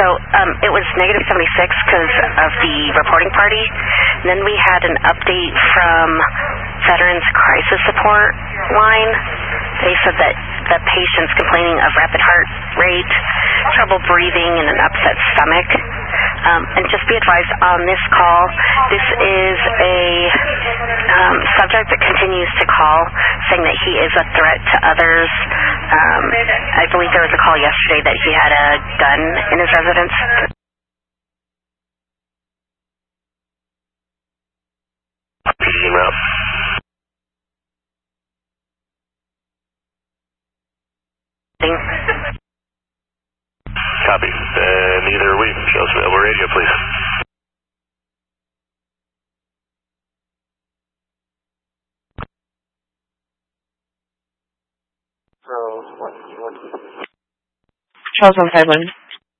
So it was negative 76 because of the reporting party. And then we had an update from Veterans Crisis Support line. They said that the patient's complaining of rapid heart rate, trouble breathing, and an upset stomach. And just be advised on this call, this is a subject that continues to call, saying that he is a threat to others. I believe there was a call yesterday that he had a gun in his residence. Copy. Neither are we. Show us available radio, please. Charles on 5-1.